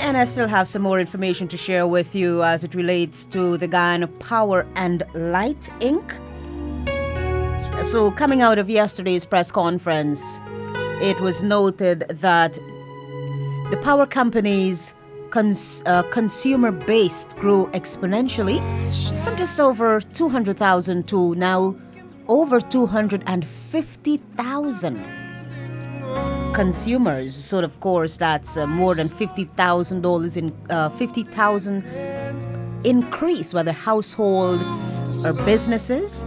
And I still have some more information to share with you as it relates to the Guyana Power and Light Inc. So, coming out of yesterday's press conference, it was noted that the power company's consumer base grew exponentially from just over 200,000 to now over 250,000 consumers. So, of course, that's more than $50,000 in 50,000 increase, whether household or businesses.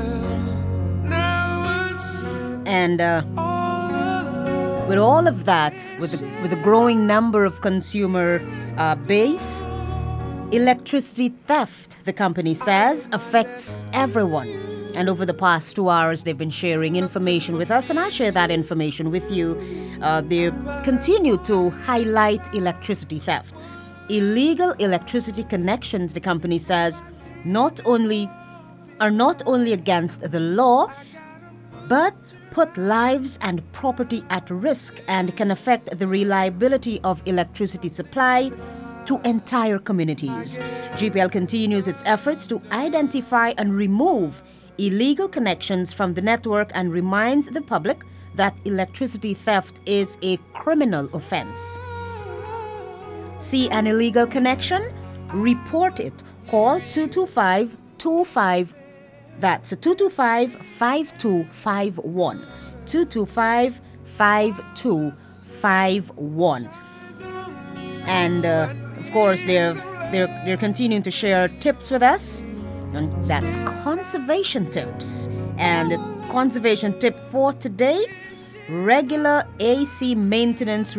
And with all of that, with the growing number of consumer base, electricity theft, the company says, affects everyone. And over the past 2 hours, they've been sharing information with us, and I'll share that information with you. They continue to highlight electricity theft. Illegal electricity connections, the company says, are not only against the law, but put lives and property at risk and can affect the reliability of electricity supply to entire communities. GPL continues its efforts to identify and remove illegal connections from the network and reminds the public that electricity theft is a criminal offense. See an illegal connection? Report it. Call 225-25. That's 225-5251. 225-5251. And of course, they're continuing to share tips with us. And that's conservation tips. And the conservation tip for today: regular AC maintenance